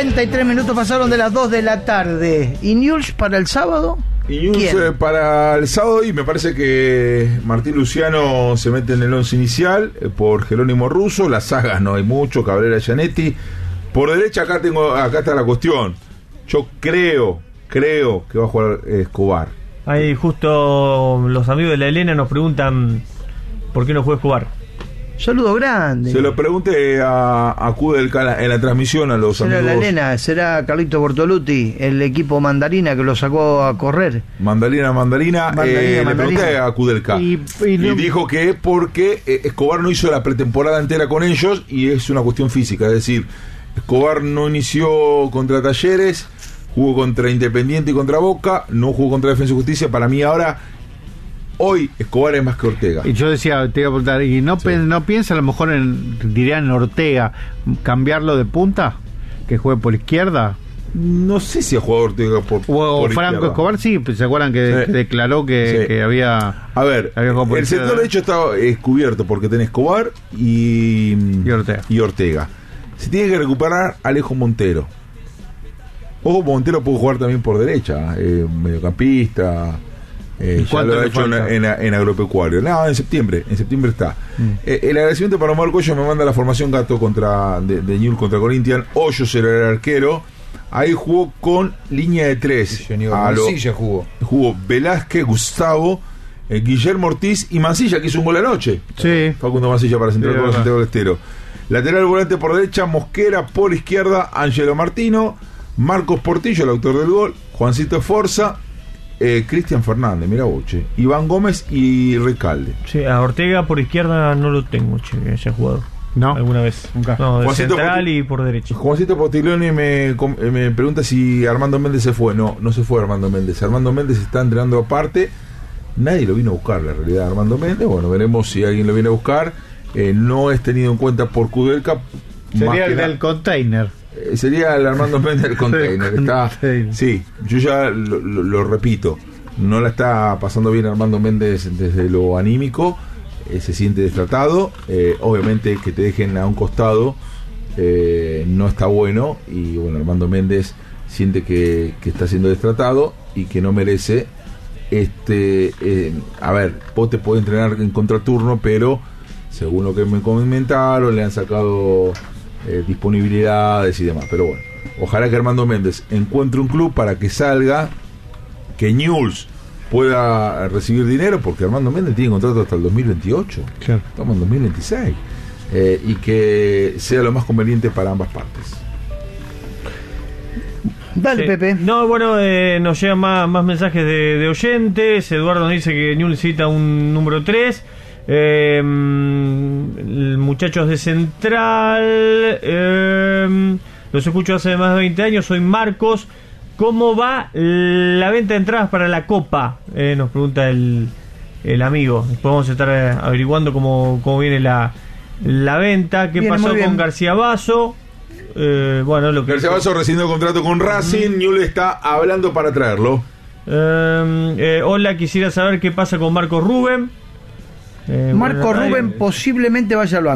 53 minutos pasaron de las 2 de la tarde. ¿Y Newell's para el sábado? Y Newell's para el sábado, y me parece que Martín Luciano se mete en el 11 inicial por Jerónimo Russo. Las sagas no hay mucho, Cabrera, Gianetti. Por derecha acá está la cuestión. Yo creo que va a jugar Escobar. Ahí justo los amigos de la Elena nos preguntan por qué no juega Escobar. Saludo grande. Se lo pregunté a Kudelka en la transmisión a los será amigos. La Elena, será Carlito Bortoluti, el equipo Mandarina que lo sacó a correr. Mandarina. Le pregunté a Kudelka y dijo que es porque Escobar no hizo la pretemporada entera con ellos y es una cuestión física. Es decir, Escobar no inició contra Talleres, jugó contra Independiente y contra Boca, no jugó contra Defensa y Justicia. Para mí ahora, hoy Escobar es más que Ortega. Y yo decía, te iba a preguntar, ¿y no piensa a lo mejor dirían Ortega, cambiarlo de punta? ¿Que juegue por izquierda? No sé si ha jugado Ortega por Franco izquierda. Escobar, sí, pues se acuerdan que declaró que había... A ver, el sector derecho está descubierto porque tenés Escobar y Ortega. Se tiene que recuperar Alejo Montero. Ojo, Montero puede jugar también por derecha, mediocampista. Ya lo ha hecho en Agropecuario. No, en septiembre está. El agradecimiento para Omar Coyo, me manda la formación Gato de Newell's contra Corinthians. Hoyos era el arquero. Ahí jugó con línea de 3. Mancilla jugó Velázquez, Gustavo, Guillermo Ortiz y Mancilla, que hizo un gol anoche. Sí. Facundo Mancilla para Santiago del Estero. Lateral volante por derecha, Mosquera. Por izquierda, Ángelo Martino. Marcos Portillo, el autor del gol. Juancito Forza. Cristian Fernández, mira Boche, Iván Gómez y Recalde. Sí, a Ortega por izquierda no lo tengo, ese jugador. No, alguna vez. Nunca. No, de central y por derecha. Juancito Postiglione me pregunta si Armando Méndez se fue. No se fue Armando Méndez. Armando Méndez está entrenando aparte. Nadie lo vino a buscar, la realidad, Armando Méndez. Bueno, veremos si alguien lo viene a buscar. No es tenido en cuenta por Kudelka. Sería el del container. Sería el Armando Méndez del container. Sí, yo ya lo repito, no la está pasando bien Armando Méndez desde lo anímico, se siente destratado, obviamente que te dejen a un costado no está bueno, y bueno, Armando Méndez siente que está siendo destratado y que no merece a ver, vos te podés entrenar en contraturno, pero según lo que me comentaron, le han sacado disponibilidades y demás, pero bueno, ojalá que Armando Méndez encuentre un club para que salga, que Newell's pueda recibir dinero, porque Armando Méndez tiene contrato hasta el 2028, claro. Estamos en 2026, y que sea lo más conveniente para ambas partes. Dale, Pepe. No, bueno, nos llegan más mensajes de oyentes. Eduardo nos dice que Newell's necesita un número 3. Muchachos de Central, los escucho hace más de 20 años. Soy Marcos. ¿Cómo va la venta de entradas para la Copa? Nos pregunta el amigo. Después vamos a estar averiguando cómo viene la venta. ¿Qué pasó con García Basso? García Basso rescindió contrato con Racing. Newell's está hablando para traerlo. Hola, quisiera saber qué pasa con Marcos Rubén. Marco Rubén posiblemente vaya al banco.